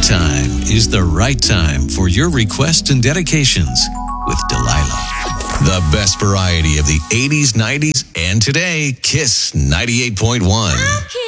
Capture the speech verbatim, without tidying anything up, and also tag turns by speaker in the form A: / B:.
A: time is the right time for your requests and dedications with Delilah. The best variety of the eighties, nineties, and today, Kiss ninety-eight point one.